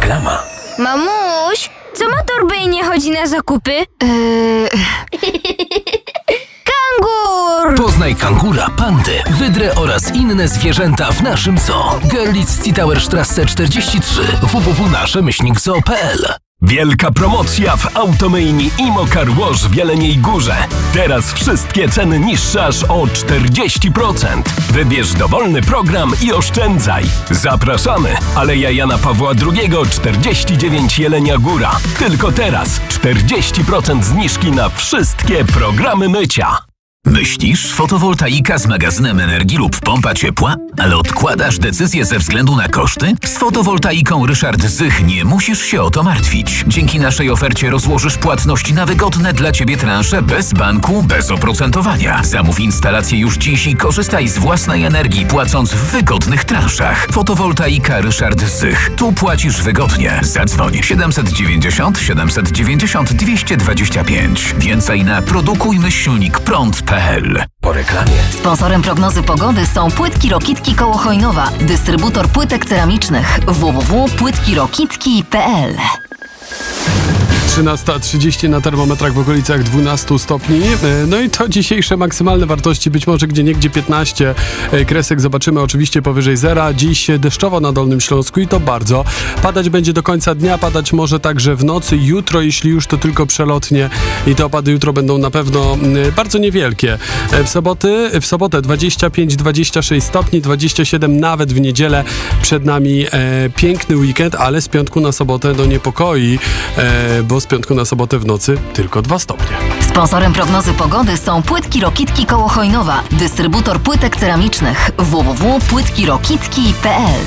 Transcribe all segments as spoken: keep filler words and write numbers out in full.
Reklama. Mamuś, co ma torby i nie chodzi na zakupy? Eee... Kangur! Poznaj kangura, pandy, wydrę oraz inne zwierzęta w naszym zoo. Görlitz-Zietauerstrasse czterdzieści trzy w w w kropka nasze myślnik zoo kropka p l. Wielka promocja w Automyjni Imo Car Wash w Jeleniej Górze. Teraz wszystkie ceny niższe aż o czterdzieści procent. Wybierz dowolny program i oszczędzaj. Zapraszamy! Aleja Jana Pawła drugiego czterdzieści dziewięć Jelenia Góra. Tylko teraz czterdzieści procent zniżki na wszystkie programy mycia. Myślisz, fotowoltaika z magazynem energii lub pompa ciepła? Ale odkładasz decyzję ze względu na koszty? Z fotowoltaiką Ryszard Zych nie musisz się o to martwić. Dzięki naszej ofercie rozłożysz płatność na wygodne dla Ciebie transze bez banku, bez oprocentowania. Zamów instalację już dziś i korzystaj z własnej energii, płacąc w wygodnych transzach. Fotowoltaika Ryszard Zych. Tu płacisz wygodnie. Zadzwoń siedemset dziewięćdziesiąt siedemset dziewięćdziesiąt dwieście dwadzieścia pięć. Więcej na produkuj myślnik prąd kropka p l. Po reklamie. Sponsorem prognozy pogody są Płytki Rokitki koło Chojnowa, dystrybutor płytek ceramicznych. w w w kropka płytki rokitki kropka p l. trzynasta trzydzieści na termometrach w okolicach dwunastu stopni. No i to dzisiejsze maksymalne wartości, być może gdzieniegdzie piętnaście kresek zobaczymy oczywiście powyżej zera. Dziś deszczowo na Dolnym Śląsku i to bardzo. Padać będzie do końca dnia, padać może także w nocy. Jutro, jeśli już, to tylko przelotnie i te opady jutro będą na pewno bardzo niewielkie. W soboty, w sobotę dwadzieścia pięć dwadzieścia sześć stopni, dwadzieścia siedem nawet w niedzielę. Przed nami e, piękny weekend, ale z piątku na sobotę do niepokoi, e, bo z piątku na sobotę w nocy tylko dwa stopnie. Sponsorem prognozy pogody są Płytki Rokitki koło Chojnowa, dystrybutor płytek ceramicznych. w w w kropka płytki rokitki kropka p l.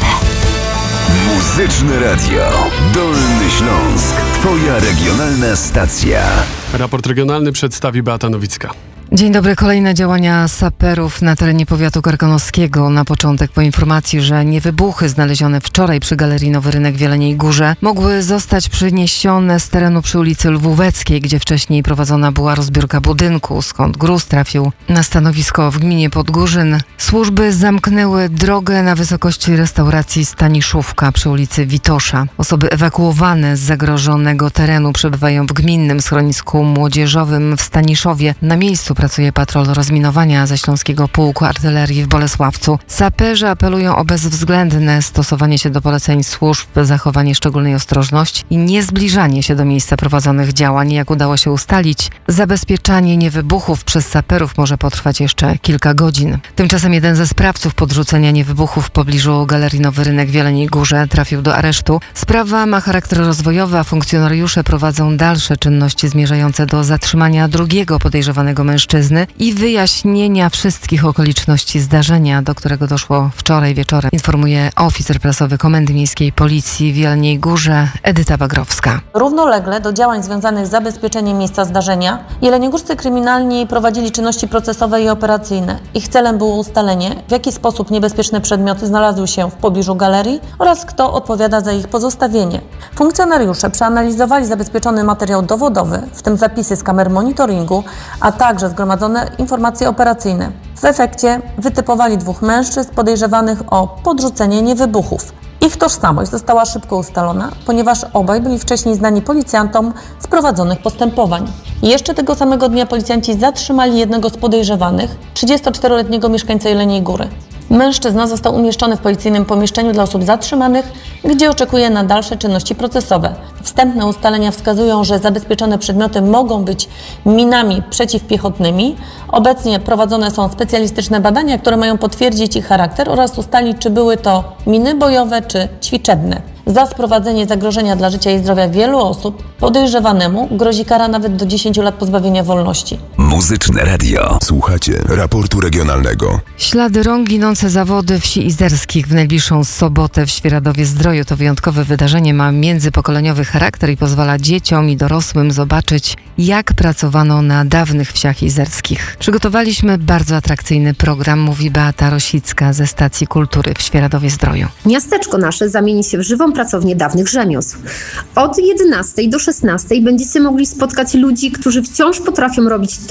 Muzyczne Radio Dolny Śląsk. Twoja regionalna stacja. Raport regionalny przedstawi Beata Nowicka. Dzień dobry. Kolejne działania saperów na terenie powiatu karkonoskiego. Na początek po informacji, że niewybuchy znalezione wczoraj przy Galerii Nowy Rynek w Jeleniej Górze mogły zostać przyniesione z terenu przy ulicy Lwóweckiej, gdzie wcześniej prowadzona była rozbiórka budynku, skąd gruz trafił na stanowisko w gminie Podgórzyn. Służby zamknęły drogę na wysokości restauracji Staniszówka przy ulicy Witosza. Osoby ewakuowane z zagrożonego terenu przebywają w gminnym schronisku młodzieżowym w Staniszowie. Na miejscu pracuje patrol rozminowania ze Śląskiego Pułku Artylerii w Bolesławcu. Saperzy apelują o bezwzględne stosowanie się do poleceń służb, zachowanie szczególnej ostrożności i nie zbliżanie się do miejsca prowadzonych działań. Jak udało się ustalić, zabezpieczanie niewybuchów przez saperów może potrwać jeszcze kilka godzin. Tymczasem jeden ze sprawców podrzucenia niewybuchów w pobliżu Galerii Nowy Rynek w Jeleniej Górze trafił do aresztu. Sprawa ma charakter rozwojowy, a funkcjonariusze prowadzą dalsze czynności zmierzające do zatrzymania drugiego podejrzewanego mężczyzny i wyjaśnienia wszystkich okoliczności zdarzenia, do którego doszło wczoraj wieczorem, informuje oficer prasowy Komendy Miejskiej Policji w Jeleniej Górze Edyta Bagrowska. Równolegle do działań związanych z zabezpieczeniem miejsca zdarzenia jeleniogórscy kryminalni prowadzili czynności procesowe i operacyjne. Ich celem było ustalenie, w jaki sposób niebezpieczne przedmioty znalazły się w pobliżu galerii oraz kto odpowiada za ich pozostawienie. Funkcjonariusze przeanalizowali zabezpieczony materiał dowodowy, w tym zapisy z kamer monitoringu, a także zgromadzone informacje operacyjne. W efekcie wytypowali dwóch mężczyzn podejrzewanych o podrzucenie niewybuchów. Ich tożsamość została szybko ustalona, ponieważ obaj byli wcześniej znani policjantom z prowadzonych postępowań. Jeszcze tego samego dnia policjanci zatrzymali jednego z podejrzewanych, trzydziestoczteroletniego mieszkańca Jeleniej Góry. Mężczyzna został umieszczony w policyjnym pomieszczeniu dla osób zatrzymanych, gdzie oczekuje na dalsze czynności procesowe. Wstępne ustalenia wskazują, że zabezpieczone przedmioty mogą być minami przeciwpiechotnymi. Obecnie prowadzone są specjalistyczne badania, które mają potwierdzić ich charakter oraz ustalić, czy były to miny bojowe czy ćwiczebne. Za sprowadzenie zagrożenia dla życia i zdrowia wielu osób podejrzewanemu grozi kara nawet do dziesięciu lat pozbawienia wolności. Muzyczne Radio. Słuchacie raportu regionalnego. Ślady rąk, ginące zawody wsi izerskich w najbliższą sobotę w Świeradowie-Zdroju. To wyjątkowe wydarzenie ma międzypokoleniowy charakter i pozwala dzieciom i dorosłym zobaczyć, jak pracowano na dawnych wsiach izerskich. Przygotowaliśmy bardzo atrakcyjny program, mówi Beata Rosicka ze Stacji Kultury w Świeradowie-Zdroju. Miasteczko nasze zamieni się w żywą pracownię dawnych rzemiosł. Od jedenastej do szesnastej będziecie mogli spotkać ludzi, którzy wciąż potrafią robić to,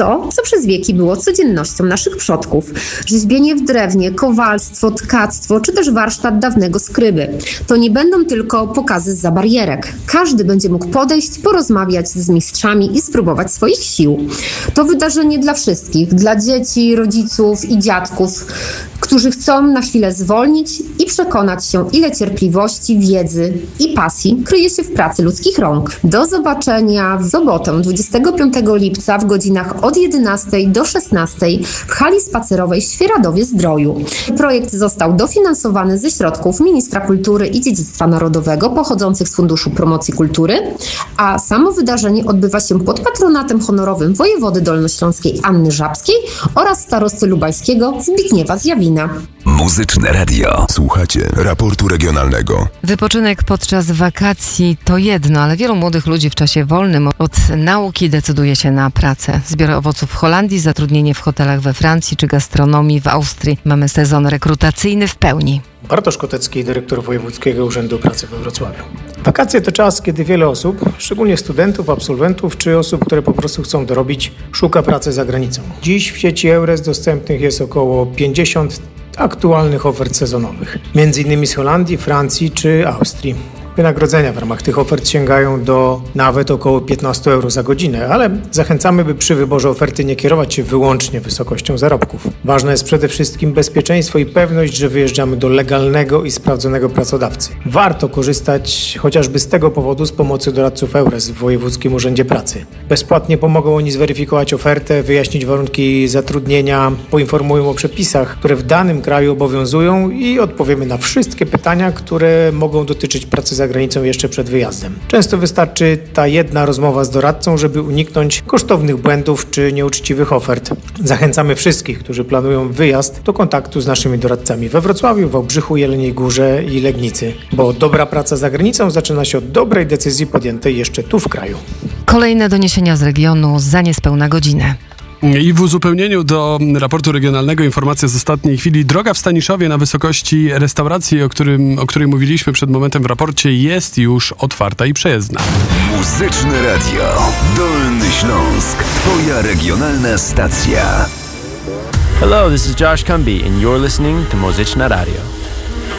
to, co przez wieki było codziennością naszych przodków. Rzeźbienie w drewnie, kowalstwo, tkactwo, czy też warsztat dawnego skryby. To nie będą tylko pokazy zza barierek. Każdy będzie mógł podejść, porozmawiać z mistrzami i spróbować swoich sił. To wydarzenie dla wszystkich, dla dzieci, rodziców i dziadków, którzy chcą na chwilę zwolnić i przekonać się, ile cierpliwości, wiedzy i pasji kryje się w pracy ludzkich rąk. Do zobaczenia w sobotę, dwudziestego piątego lipca w godzinach od jedenastej do szesnastej w hali spacerowej w Świeradowie-Zdroju. Projekt został dofinansowany ze środków Ministra Kultury i Dziedzictwa Narodowego pochodzących z Funduszu Promocji Kultury, a samo wydarzenie odbywa się pod patronatem honorowym wojewody dolnośląskiej Anny Żabskiej oraz starosty lubajskiego Zbigniewa Zjawina. Muzyczne Radio. Słuchacie raportu regionalnego. Wypoczynek podczas wakacji to jedno, ale wielu młodych ludzi w czasie wolnym od nauki decyduje się na pracę. Zbiór owoców w Holandii, zatrudnienie w hotelach we Francji czy gastronomii w Austrii. Mamy sezon rekrutacyjny w pełni. Bartosz Kotecki, dyrektor Wojewódzkiego Urzędu Pracy we Wrocławiu. Wakacje to czas, kiedy wiele osób, szczególnie studentów, absolwentów czy osób, które po prostu chcą dorobić, szuka pracy za granicą. Dziś w sieci Eures dostępnych jest około pięćdziesiąt aktualnych ofert sezonowych, między innymi z Holandii, Francji czy Austrii. Wynagrodzenia w ramach tych ofert sięgają do nawet około piętnaście euro za godzinę, ale zachęcamy, by przy wyborze oferty nie kierować się wyłącznie wysokością zarobków. Ważne jest przede wszystkim bezpieczeństwo i pewność, że wyjeżdżamy do legalnego i sprawdzonego pracodawcy. Warto korzystać chociażby z tego powodu z pomocy doradców Eures w Wojewódzkim Urzędzie Pracy. Bezpłatnie pomogą oni zweryfikować ofertę, wyjaśnić warunki zatrudnienia, poinformują o przepisach, które w danym kraju obowiązują i odpowiemy na wszystkie pytania, które mogą dotyczyć pracy za granicą jeszcze przed wyjazdem. Często wystarczy ta jedna rozmowa z doradcą, żeby uniknąć kosztownych błędów czy nieuczciwych ofert. Zachęcamy wszystkich, którzy planują wyjazd, do kontaktu z naszymi doradcami we Wrocławiu, Wałbrzychu, Jeleniej Górze i Legnicy, bo dobra praca za granicą zaczyna się od dobrej decyzji podjętej jeszcze tu w kraju. Kolejne doniesienia z regionu za niespełna godzinę. I w uzupełnieniu do raportu regionalnego informacja z ostatniej chwili. Droga w Staniszowie na wysokości restauracji, o, którym, o której mówiliśmy przed momentem w raporcie, jest już otwarta i przejezdna. Muzyczne Radio. Dolny Śląsk. Twoja regionalna stacja. Hello, this is Josh Cumby and you're listening to Muzyczne Radio.